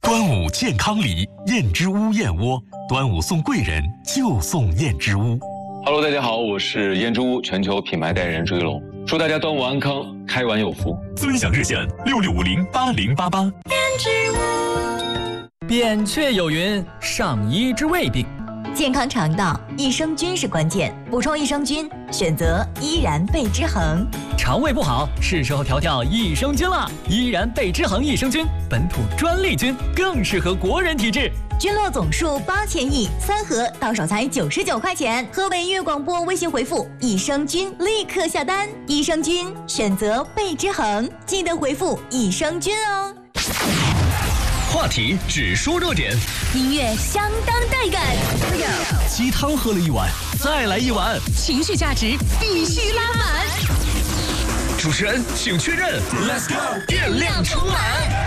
端午健康礼，燕之屋燕窝，端午送贵人就送燕之屋。 Hello， 大家好，我是燕之屋全球品牌代言人朱一龙，祝大家端午安康，开碗有福。 尊享热线66508088。燕之屋。扁鹊有云：上医之未病。 健康肠道，益生菌是关键，补充益生菌，选择依然贝之恒。 肠胃不好，是时候调调益生菌了。依然贝之恒益生菌，本土专利菌，更适合国人体质。 菌落总数8000亿，3盒到手才99块钱。河北粤广播微信回复益生菌，立刻下单。益生菌选择贝之恒，记得回复益生菌哦。 话题只说热点， 音乐相当带感。 鸡汤喝了一碗，再来一碗， 情绪价值必须拉满。 主持人请确认 ，Let's go， 电量充满。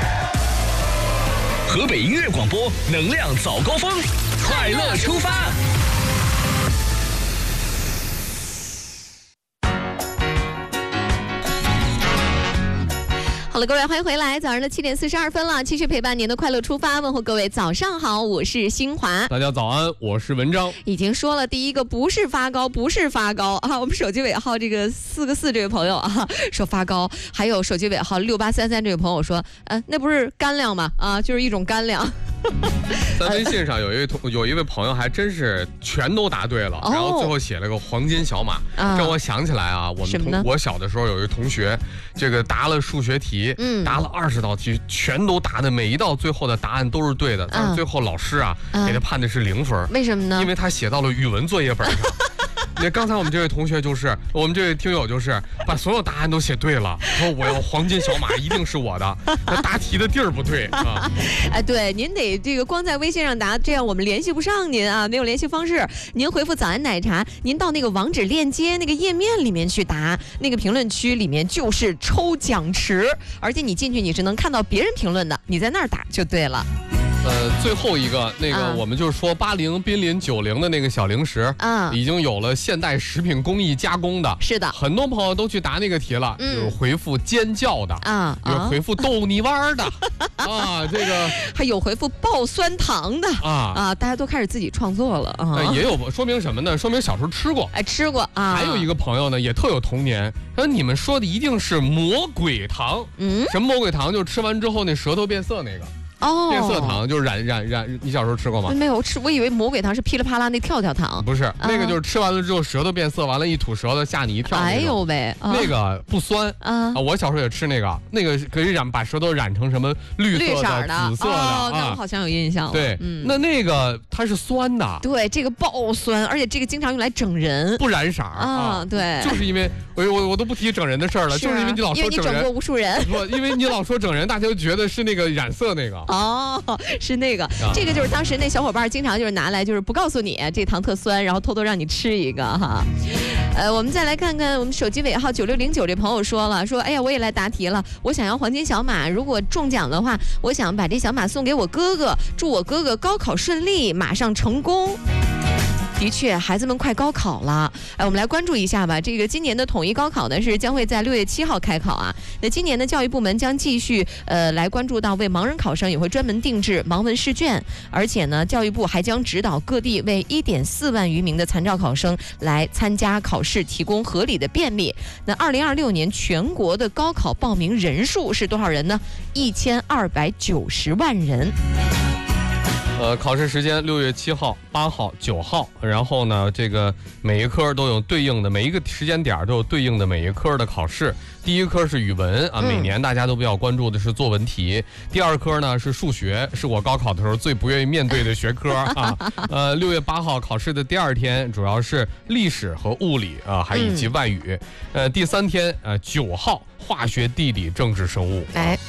河北音乐广播能量早高峰，快乐出发。 好了，各位欢迎回来，早上的7点42分了，继续陪伴您的快乐出发，问候各位早上好，我是新华。 大家早安，我是文章。 已经说了第一个不是发高啊，我们手机尾号这个4个4这位朋友啊说发高，还有手机尾号6833这位朋友说，那不是干粮吗？啊，就是一种干粮。 在微信上有一位朋友还真是全都答对了，然后最后写了个黄金小马，让我想起来啊，我小的时候有一个同学，这个答了数学题，答了20道题，全都答的每一道最后的答案都是对的，但是最后老师啊给他判的是0分， 为什么呢？ 因为他写到了语文作业本上。刚才我们这位同学我们这位听友把所有答案都写对了，说我要黄金小马一定是我的，那答题的地儿不对啊。 对，您得这个光在微信上答，这样我们联系不上您啊，没有联系方式。您回复早安奶茶，您到那个网址链接那个页面里面去答，那个评论区里面就是抽奖池，而且你进去你是能看到别人评论的，你在那儿打就对了。 最后一个那个我们就是说80、濒临90的那个小零食已经有了现代食品工艺加工的， 是的， 很多朋友都去答那个题了，有回复尖叫的有回复逗你玩的这个还有回复爆酸糖的大家都开始自己创作了也有说明什么呢？说明小时候吃过， 吃过啊。 还有一个朋友呢也特有童年，说你们说的一定是魔鬼糖，什么魔鬼糖？就是吃完之后那舌头变色那个。变色糖就是染，你小时候吃过吗？ 没有吃，我以为魔鬼糖是噼里啪啦那跳跳糖。 不是，那个就是吃完了之后舌头变色，完了一吐舌头吓你一跳。 哎呦喂， 那个不酸我小时候也吃那个可以把舌头染成什么绿色的、紫色的那我好像有印象了。 对，那个它是酸的。 对，这个爆酸，而且这个经常用来整人， 不染色对， 就是因为我都不提整人的事儿了，就是因为你老说整人， 因为你整过无数人。 不，因为你老说整人，大家就觉得是那个染色那个。 是那个，这个就是当时那小伙伴经常就是拿来，就是不告诉你这糖特酸，然后偷偷让你吃一个哈。我们再来看看我们手机尾号9609这朋友说，哎呀，我也来答题了，我想要黄金小马，如果中奖的话，我想把这小马送给我哥哥，祝我哥哥高考顺利，马上成功。的确，孩子们快高考了，我们来关注一下吧。这个今年的统一高考呢是将会在6月7号开考啊。那今年的教育部门将继续来关注到为盲人考生也会专门定制盲文试卷，而且呢，教育部还将指导各地为1.4万余名的残障考生来参加考试提供合理的便利。那2026年全国的高考报名人数是多少人呢？1290万人。 考试时间6月7号、8号、9号，然后呢，这个每一科都有对应的，每一个时间点都有对应的每一科的考试。第一科是语文每年大家都比较关注的是作文题。第二科呢是数学，是我高考的时候最不愿意面对的学科6月8号考试的第2天，主要是历史和物理还以及外语。第3天9号化学、地理、政治、生物。